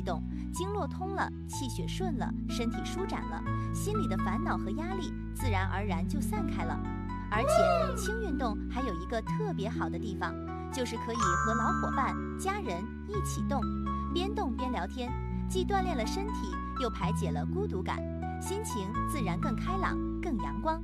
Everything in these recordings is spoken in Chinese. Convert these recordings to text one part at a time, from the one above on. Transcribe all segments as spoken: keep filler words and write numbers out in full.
动，经络通了，气血顺了，身体舒展了，心里的烦恼和压力自然而然就散开了。而且轻运动还有一个特别好的地方，就是可以和老伙伴、家人一起动，边动边聊天，既锻炼了身体，又排解了孤独感，心情自然更开朗、更阳光。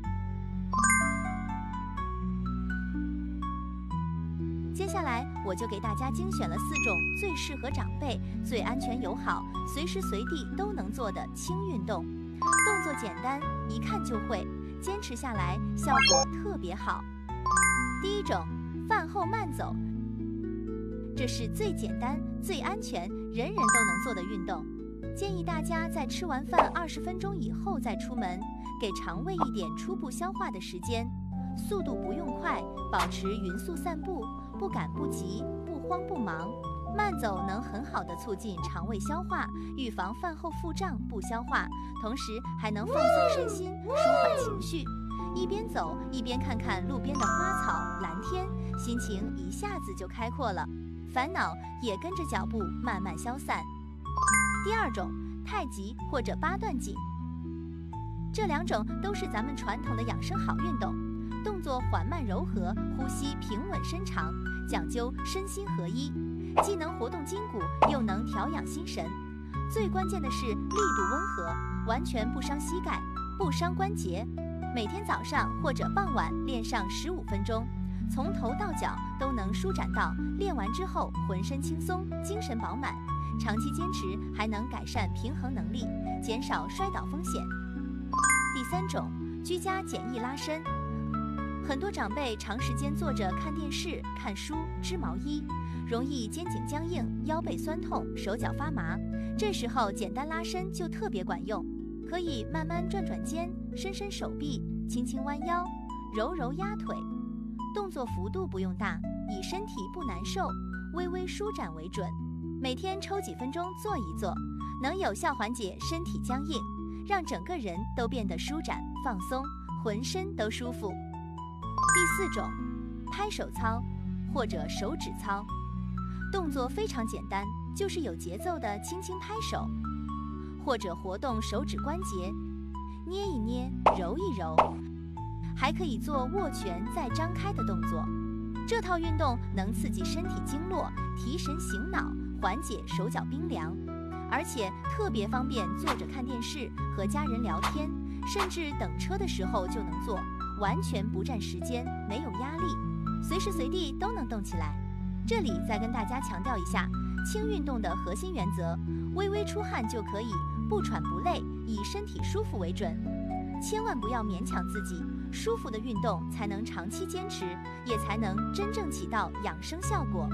接下来我就给大家精选了四种最适合长辈、最安全友好、随时随地都能做的轻运动，动作简单，一看就会，坚持下来效果特别好。第一种，饭后慢走，这是最简单、最安全、人人都能做的运动。建议大家在吃完饭二十分钟以后再出门，给肠胃一点初步消化的时间，速度不用快，保持匀速散步，不赶不急，不慌不忙。慢走能很好的促进肠胃消化，预防饭后腹胀不消化，同时还能放松身心，舒缓情绪。一边走一边看看路边的花草蓝天，心情一下子就开阔了，烦恼也跟着脚步慢慢消散。第二种，太极或者八段锦，这两种都是咱们传统的养生好运动，动作缓慢柔和，呼吸平稳深长，讲究身心合一，既能活动筋骨，又能调养心神。最关键的是力度温和，完全不伤膝盖，不伤关节。每天早上或者傍晚练上十五分钟，从头到脚都能舒展到，练完之后浑身轻松，精神饱满。长期坚持还能改善平衡能力，减少摔倒风险。第三种，居家简易拉伸。很多长辈长时间坐着看电视、看书、织毛衣，容易肩颈僵硬、腰背酸痛、手脚发麻。这时候简单拉伸就特别管用，可以慢慢转转肩，伸伸手臂，轻轻弯腰，揉揉压腿。动作幅度不用大，以身体不难受、微微舒展为准。每天抽几分钟做一做，能有效缓解身体僵硬，让整个人都变得舒展放松，浑身都舒服。第四种，拍手操或者手指操，动作非常简单，就是有节奏的轻轻拍手，或者活动手指关节，捏一捏，揉一揉，还可以做握拳再张开的动作。这套运动能刺激身体经络，提神醒脑，缓解手脚冰凉，而且特别方便坐着看电视、和家人聊天，甚至等车的时候就能做，完全不占时间，没有压力，随时随地都能动起来。这里再跟大家强调一下，轻运动的核心原则，微微出汗就可以，不喘不累，以身体舒服为准。千万不要勉强自己，舒服的运动才能长期坚持，也才能真正起到养生效果。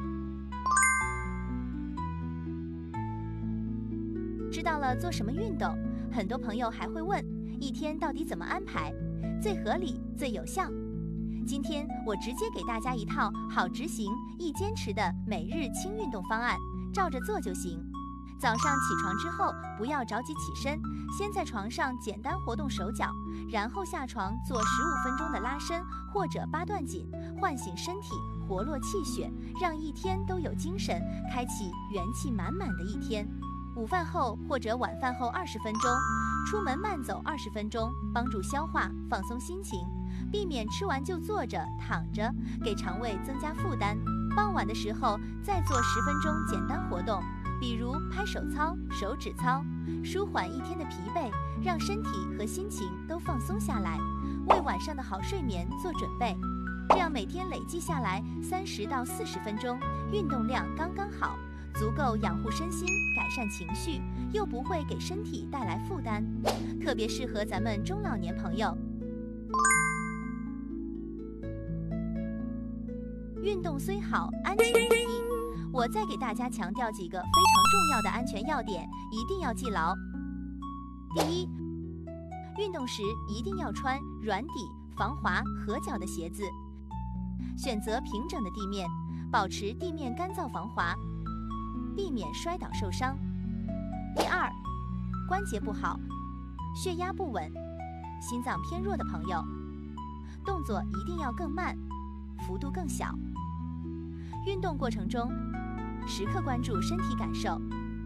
知道了做什么运动，很多朋友还会问，一天到底怎么安排，最合理、最有效？今天我直接给大家一套好执行、易坚持的每日轻运动方案，照着做就行。早上起床之后，不要着急起身，先在床上简单活动手脚，然后下床做十五分钟的拉伸或者八段锦，唤醒身体，活络气血，让一天都有精神，开启元气满满的一天。午饭后或者晚饭后二十分钟，出门慢走二十分钟，帮助消化，放松心情，避免吃完就坐着、躺着，给肠胃增加负担。傍晚的时候再做十分钟简单活动，比如拍手操、手指操，舒缓一天的疲惫，让身体和心情都放松下来，为晚上的好睡眠做准备。这样每天累计下来三十到四十分钟，运动量刚刚好，足够养护身心，改善情绪，又不会给身体带来负担，特别适合咱们中老年朋友。运动虽好，安全第一。我再给大家强调几个非常重要的安全要点，一定要记牢。第一，运动时一定要穿软底、防滑、合脚的鞋子，选择平整的地面，保持地面干燥防滑，避免摔倒受伤。第二，关节不好、血压不稳、心脏偏弱的朋友，动作一定要更慢，幅度更小。运动过程中，时刻关注身体感受，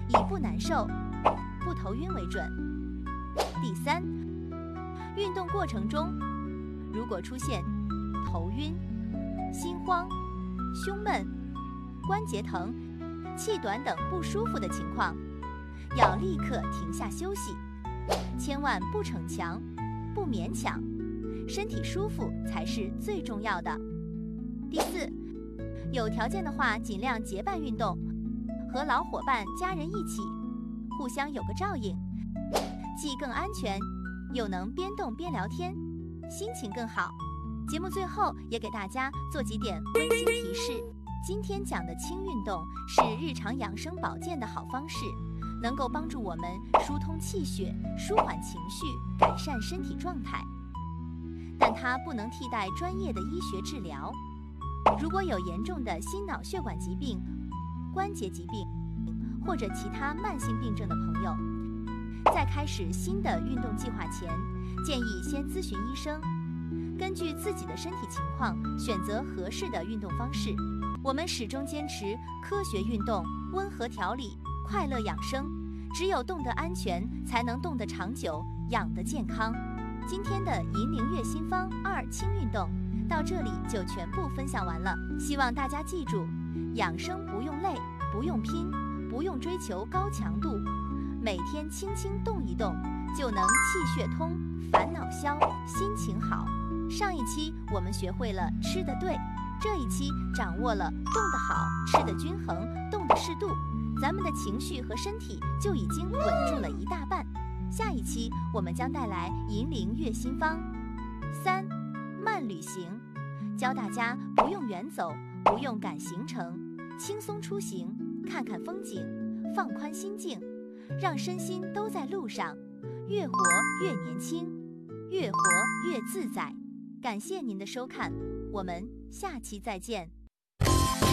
以不难受、不头晕为准。第三，运动过程中如果出现头晕、心慌、胸闷、关节疼、气短等不舒服的情况，要立刻停下休息，千万不逞强、不勉强，身体舒服才是最重要的。第四，有条件的话，尽量结伴运动，和老伙伴、家人一起，互相有个照应，既更安全，又能边动边聊天，心情更好。节目最后也给大家做几点温馨提示。今天讲的轻运动是日常养生保健的好方式，能够帮助我们疏通气血、舒缓情绪、改善身体状态，但它不能替代专业的医学治疗。如果有严重的心脑血管疾病、关节疾病或者其他慢性病症的朋友，在开始新的运动计划前，建议先咨询医生，根据自己的身体情况选择合适的运动方式。我们始终坚持科学运动、温和调理、快乐养生，只有动得安全，才能动得长久，养得健康。今天的银铃月心方二轻运动到这里就全部分享完了，希望大家记住，养生不用累，不用拼，不用追求高强度，每天轻轻动一动，就能气血通、烦恼消、心情好。上一期我们学会了吃得对，这一期掌握了动得好、吃得均衡、动得适度，咱们的情绪和身体就已经稳住了一大半。下一期我们将带来银铃月心方三慢旅行，教大家不用远走，不用赶行程，轻松出行，看看风景，放宽心境，让身心都在路上，越活越年轻，越活越自在。感谢您的收看，我们下期再见。